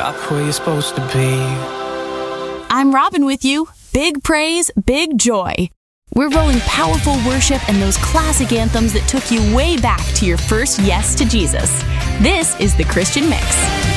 stop where you're supposed to be. I'm Robin with you. Big praise, big joy. We're rolling powerful worship and those classic anthems that took you way back to your first yes to Jesus. This is the Christian Mix.